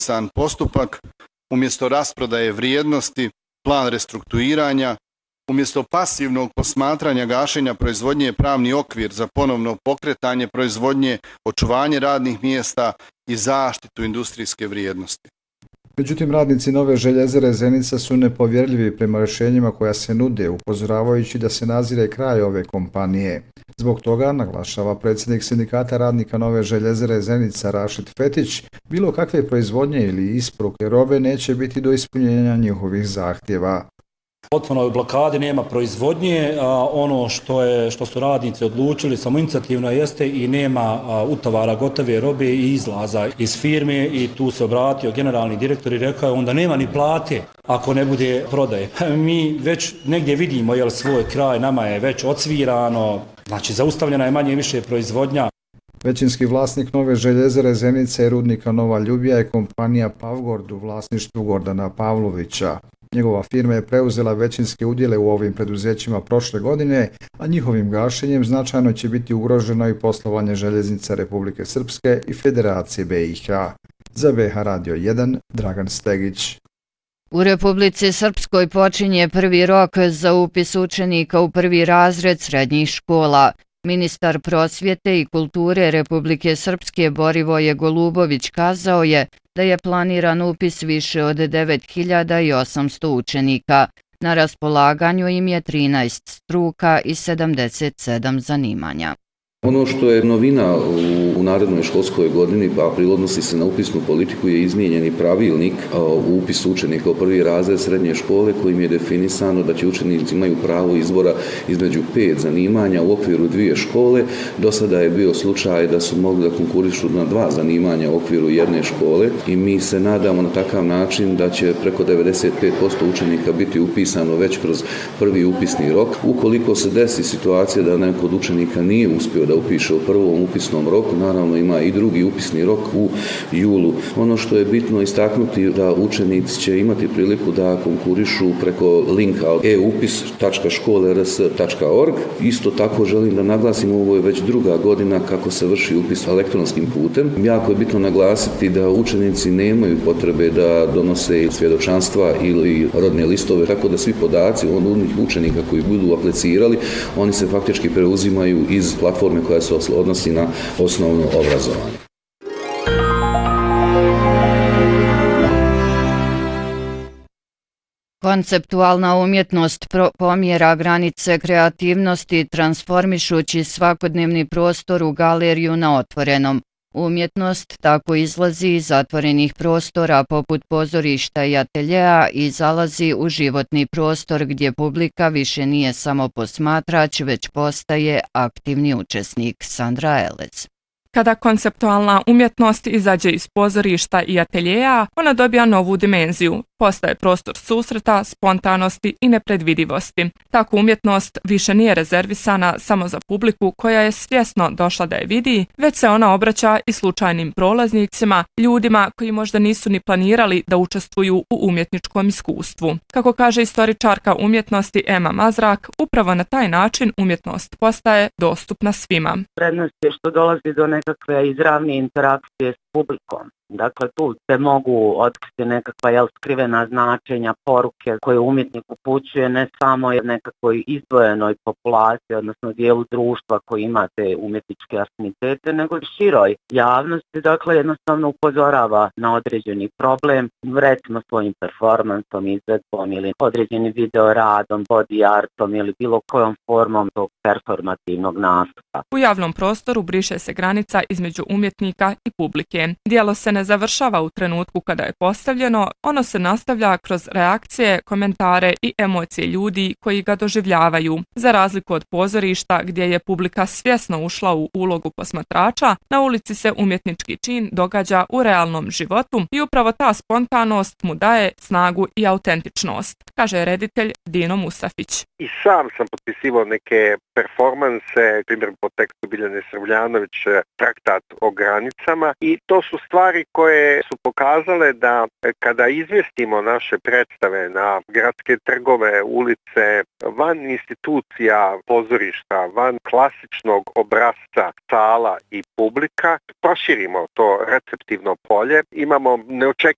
propisan postupak, umjesto rasprodaje vrijednosti, plan restrukturiranja, umjesto pasivnog posmatranja gašenja proizvodnje pravni okvir za ponovno pokretanje proizvodnje, očuvanje radnih mjesta i zaštitu industrijske vrijednosti. Međutim, radnici Nove željezare Zenica su nepovjerljivi prema rješenjima koja se nude, upozoravajući da se nazire kraj ove kompanije. Zbog toga, naglašava predsjednik sindikata radnika Nove željezare Zenica Rašid Fetić, bilo kakve proizvodnje ili isporuke robe neće biti do ispunjenja njihovih zahtjeva. Potpunoj blokadi nema proizvodnje, ono što su radnici odlučili samoinicijativno jeste i nema utovara gotove robe i izlaza iz firme i tu se obratio generalni direktor i rekao je onda nema ni plate ako ne bude prodaje. Mi već negdje vidimo svoj kraj, nama je već odsvirano, znači zaustavljena je manje više proizvodnja. Većinski vlasnik Nove željezare Zenica i rudnika Nova Ljubija je kompanija Pavgord u vlasništvu Gordana Pavlovića. Njegova firma je preuzela većinske udjele u ovim preduzećima prošle godine, a njihovim gašenjem značajno će biti ugroženo i poslovanje Željeznica Republike Srpske i Federacije BiH. Za BiH Radio 1, Dragan Stegić. U Republici Srpskoj počinje prvi rok za upis učenika u prvi razred srednjih škola. Ministar prosvjete i kulture Republike Srpske Borivoje Golubović kazao je da je planiran upis više od 9800 učenika. Na raspolaganju im je 13 struka i 77 zanimanja. Ono što je novina u narednoj školskoj godini, a odnosi se na upisnu politiku, je izmijenjeni pravilnik o upisu učenika u prvi razred srednje škole kojim je definisano da će učenici imaju pravo izbora između 5 zanimanja u okviru 2 škole. Do sada je bio slučaj da su mogli da konkurišu na 2 zanimanja u okviru jedne škole i mi se nadamo na takav način da će preko 95% učenika biti upisano već kroz prvi upisni rok. Ukoliko se desi situacija da neko od učenika nije uspio da upiše u prvom upisnom roku, naravno ima i drugi upisni rok u julu. Ono što je bitno istaknuti da učenici će imati priliku da konkurišu preko linka eupis.škole.rs.org. Isto tako želim da naglasim, ovo je već druga godina kako se vrši upis elektronskim putem. Jako je bitno naglasiti da učenici nemaju potrebe da donose svjedočanstva ili rodne listove, tako da svi podaci onih učenika koji budu aplicirali, oni se faktički preuzimaju iz platforme koja se odnosi na osnovno obrazovanje. Konceptualna umjetnost pomjera granice kreativnosti transformišući svakodnevni prostor u galeriju na otvorenom. Umjetnost tako izlazi iz zatvorenih prostora poput pozorišta i ateljea i zalazi u životni prostor gdje publika više nije samo posmatrač, već postaje aktivni učesnik. Sandra Elez. Kada konceptualna umjetnost izađe iz pozorišta i ateljeja, ona dobija novu dimenziju. Postaje prostor susreta, spontanosti i nepredvidivosti. Tako umjetnost više nije rezervisana samo za publiku koja je svjesno došla da je vidi, već se ona obraća i slučajnim prolaznicima, ljudima koji možda nisu ni planirali da učestvuju u umjetničkom iskustvu. Kako kaže istoričarka umjetnosti Ema Mazrak, upravo na taj način umjetnost postaje dostupna svima. Prednost je što dolazi do nekakve izravne interakcije s publikom. Dakle, tu se mogu otkriti nekakva skrivena značenja, poruke koje umjetnik upućuje ne samo nekakvoj izdvojenoj populaciji, odnosno dijelu društva koji ima te umjetničke afinitete, nego i široj javnosti. Dakle, jednostavno upozorava na određeni problem, recimo svojim performansom, izvedbom ili određenim videoradom, body artom ili bilo kojom formom tog performativnog nastupa. U javnom prostoru briše se granica između umjetnika i publike. Djelo se ne završava u trenutku kada je postavljeno, ono se nastavlja kroz reakcije, komentare i emocije ljudi koji ga doživljavaju. Za razliku od pozorišta gdje je publika svjesno ušla u ulogu posmatrača, na ulici se umjetnički čin događa u realnom životu i upravo ta spontanost mu daje snagu i autentičnost, kaže reditelj Dino Musafić. I sam sam potpisivao neke performanse, primjer po tekstu Biljane Srbljanović, traktat o granicama, i to su stvari koje su pokazale da kada izmjestimo naše predstave na gradske trgove, ulice, van institucija pozorišta, van klasičnog obrasca sala i publika, proširimo to receptivno polje, imamo neočekivane